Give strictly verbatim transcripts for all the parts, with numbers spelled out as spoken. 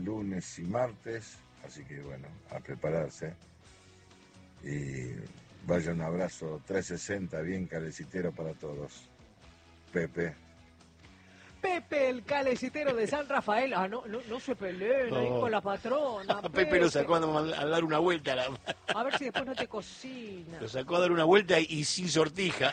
lunes y martes, así que bueno, a prepararse. Y vaya un abrazo trescientos sesenta bien calecitero para todos. Pepe. Pepe, el calecitero de San Rafael. Ah, no, no, no se peleen ahí No. con la patrona. A Pepe lo sacó a, a dar una vuelta. A, la... a ver si después no te cocina. Lo sacó a dar una vuelta y, y sin sortija.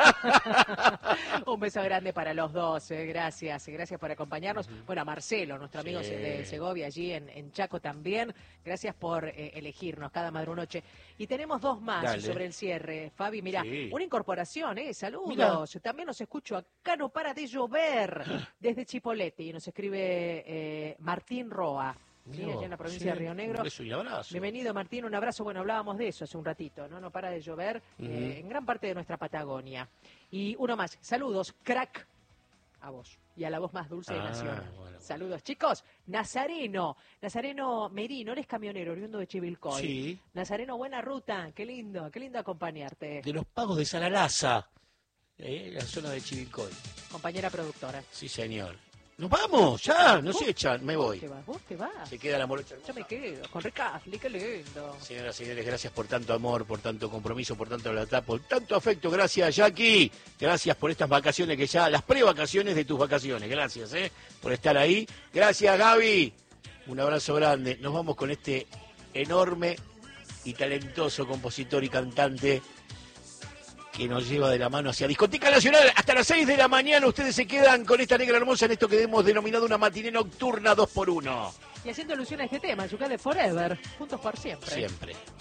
Un beso grande para los dos, eh. gracias, gracias por acompañarnos. Uh-huh. Bueno, a Marcelo, nuestro amigo sí. de Segovia, allí en, en Chaco también. Gracias por eh, elegirnos cada madrunoche. Y tenemos dos más Dale. sobre el cierre. Fabi, mira, sí. una incorporación, ¿eh? Saludos. Mirá. También nos escucho acá, no para de llover. Desde Chipolete, y nos escribe eh, Martín Roa. ¿Sí? Allá en la provincia sí, de Río Negro. Un beso y abrazo. Bienvenido, Martín, un abrazo. Bueno, hablábamos de eso hace un ratito, ¿no? No para de llover uh-huh. eh, en gran parte de nuestra Patagonia. Y uno más. Saludos, crack, a vos y a la voz más dulce ah, de Nación. Bueno. Saludos, chicos. Nazareno, Nazareno Merino, eres camionero, oriundo de Chivilcoy. Sí. Nazareno, buena ruta. Qué lindo, qué lindo acompañarte. De los pagos de Salalaza, eh, la zona de Chivilcoy. Compañera productora. Sí, señor. ¿Nos vamos? Ya, no se echan, me voy. ¿Vos te vas? ¿Vos te vas? Se queda la morocha hermosa. Yo me quedo, con Recasli, qué lindo. Señoras y señores, gracias por tanto amor, por tanto compromiso, por tanto lealtad, por tanto afecto. Gracias, Jackie. Gracias por estas vacaciones que ya, las pre-vacaciones de tus vacaciones. Gracias, eh, por estar ahí. Gracias, Gaby. Un abrazo grande. Nos vamos con este enorme y talentoso compositor y cantante que nos lleva de la mano hacia Discoteca Nacional. Hasta las seis de la mañana ustedes se quedan con esta negra hermosa en esto que hemos denominado una matiné nocturna dos por uno. Y haciendo alusión a este tema, Yucatán Forever, juntos por siempre. Siempre.